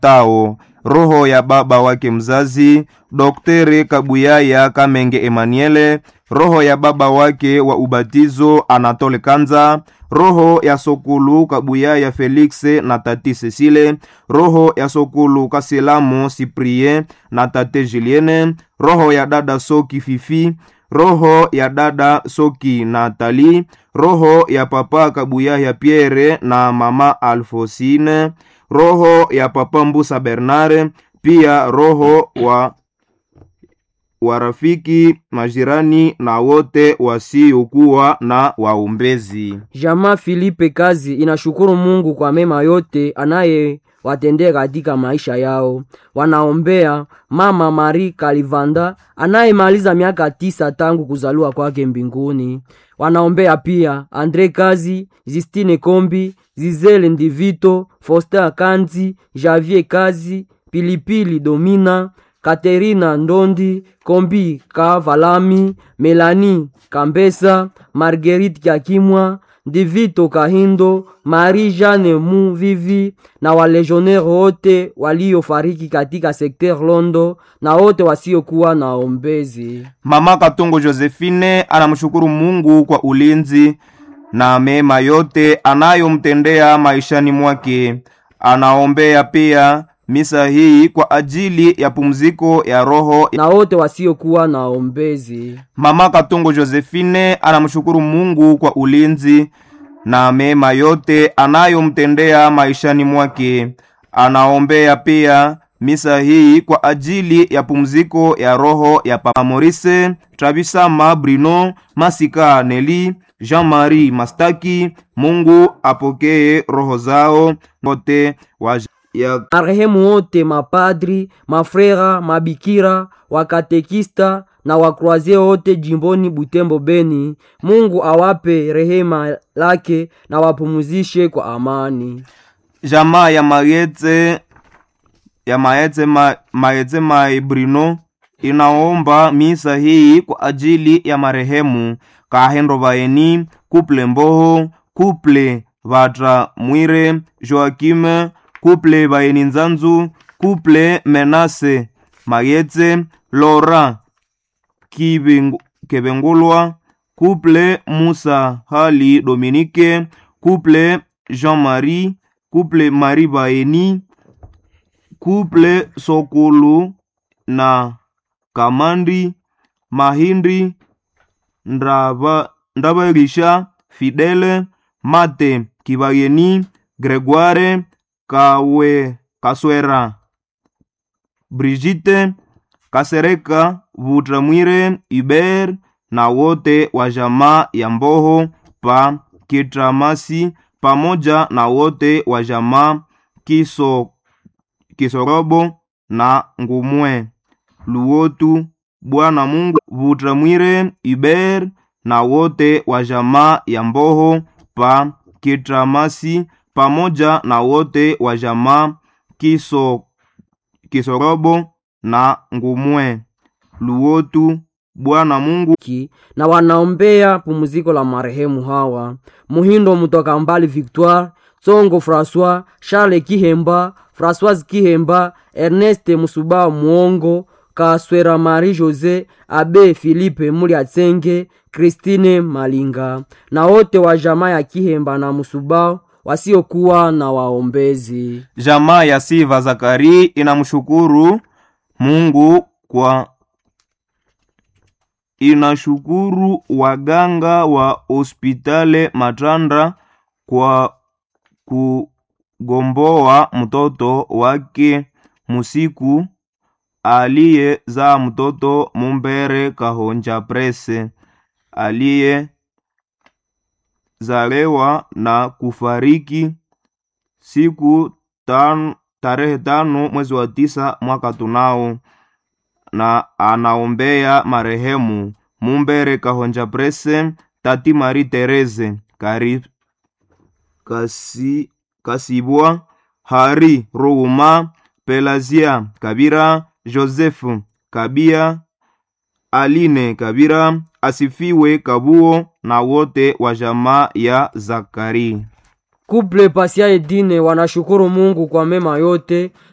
tao: roho ya baba wake mzazi Daktari Kabuyaya Kamenge Emmanuel, roho ya baba wake wa ubatizo Anatole Kanza, roho ya sokulu Kabuyaya Felix na tati Cecile, roho ya sokulu Kaselamo Cyprien na tate Julienne, roho ya dada Soki Fifi, roho ya dada Soki Natali, roho ya papa Kabuyaya Pierre na mama Alfosine, roho ya papa Mbusa Bernard, pia roho wa rafiki, majirani na wote wasiokuwa na waombezi. Jamaa Philippe Kazi inashukuru Mungu kwa mema yote anaye watendea katika maisha yao. Wanaombea mama Marie Kalivanda anayemaliza miaka 9 tangu kuzaliwa kwake mbinguni. Wanaombea pia Andre Kazi, Justine Kombi, Zizele Ndivito, Foster Kanzi, Javier Kazi, Pilipili Domina, Katerina Ndondi, Kombi Kavalami, Melanie Kambesa, Marguerite Kakimwa, Divito Kahindo, Marie Jeanne Muvivi na walegionnaire wote waliofariki katika sekter Londo na wote wasiokuwa na ombezi. Mama Katongo Josephine anamshukuru Mungu kwa ulinzi na mema yote anayomtendea maishani mwake. Anaombea pia misa hii kwa ajili ya pumziko ya roho na wote wasiokuwa na ombezi. Mama Katongo Josephine anamshukuru Mungu kwa ulinzi na mema yote anayomtendea maishani mwake. Anaombea pia misa hii kwa ajili ya pumziko ya roho ya Papa Maurice Trabisama Bruno Masika Neli Jean-Marie Mastaki. Mungu apokee roho zao wote ya marehemu wote, mapadri, mafrera, mabikira, wakatekista na wakroazie wote jimboni Butembo Beni. Mungu awape rehema lake na wapumuzishe kwa amani. Jamaa ya Maetse Bruno inaomba misa hii kwa ajili ya marehemu Kahendo Baeni, Couple Mboho, Couple Vatra Mwire, Joachim, Couple Baeni Nzanzu, Couple Menace Maetse, Laurent Kebengulwa, Couple Musa Hali Dominique, Couple Jean-Marie, Couple Marie Baeni, Couple Sokulu na Kamandi Mahindri Ndabagisha Fidele Mate Kibayeni, Gregoire Kaswera, Brigitte Kasereka Vutramwire, Iber na wote wa jamaa ya Mboho pa Kitramasi, pamoja na wote wa jamaa Kisorobo na Ngumwe Luotu. Bwana Mungu Vutramwire, Iber na wote wa jamaa ya Mboho pa Kitramasi, pamoja na wote wa jamaa Kisorobo na Ngumwe Luotu. Bwana Mungu na wanaombea pumziko la marehemu hawa: Muhindo Mutoka Mbali Victoire, Tsongo François, Charles Kihemba, Françoise Kihemba, Ernest Musuba Muongo, Kaswera Marie Jose, Abe Philippe Muliatsenge, Christine Malinga na wote wa jamaa ya Kihemba na Musuba wasiokuwa na waombezi. Jamaa ya Siva Zakari inamshukuru Mungu inashukuru waganga wa hospitali Matanda kwa kugomboa mtoto wake Musiku aliyezaa mtoto Mumbere Kahonja Presse aliye zalewa na kufariki tarehe 5 mwezi wa 9 mwaka tunao, na anaombea marehemu Mumbere Kahonja Presse, Tati Marie Therese Kasibwa, Hari Rouma, Pelazia Kabira, Joseph Kabia, Aline Kabira, Asifiwe Kabuo na wote wa jamaa ya Zakari. Couple Pasia Edine wanashukuru Mungu kwa mema yote